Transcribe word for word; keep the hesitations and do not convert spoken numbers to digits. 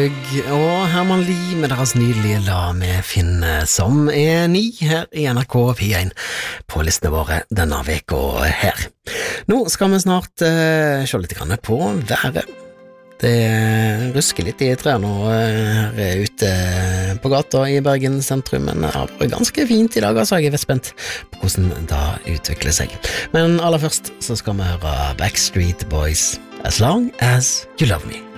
Tug og Herman Lie med deres nydelige La med Finne, som er ny her i N R K P én på listene våre denne veka her. Nå skal vi snart uh, se litt grann på været. Det rusker litt i trærne her ute på gata i Bergen sentrum, men det har vært ganske fint i dag, altså. Jeg er spent på hvordan det utvikler seg. Men aller først så skal vi høre Backstreet Boys, As Long As You Love Me.